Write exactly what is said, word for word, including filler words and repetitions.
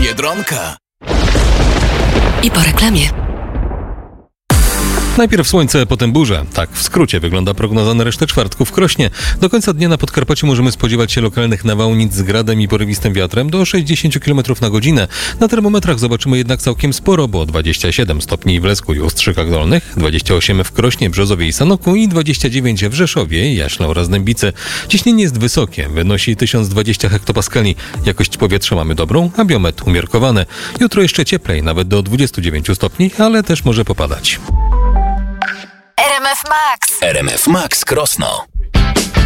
Biedronka. I po reklamie. Najpierw słońce, potem burze. Tak w skrócie wygląda prognoza na resztę czwartku w Krośnie. Do końca dnia na Podkarpaciu możemy spodziewać się lokalnych nawałnic z gradem i porywistym wiatrem do sześćdziesiąt kilometrów na godzinę. Na termometrach zobaczymy jednak całkiem sporo, bo dwadzieścia siedem stopni w Lesku i Ostrzykach Dolnych, dwadzieścia osiem w Krośnie, Brzozowie i Sanoku i dwadzieścia dziewięć w Rzeszowie, Jaśle oraz Dębicy. Ciśnienie jest wysokie, wynosi tysiąc dwadzieścia hektopaskali. Jakość powietrza mamy dobrą, a biometr umiarkowany. Jutro jeszcze cieplej, nawet do dwudziestu dziewięciu stopni, ale też może popadać. R M F Max. R M F Max Krosno.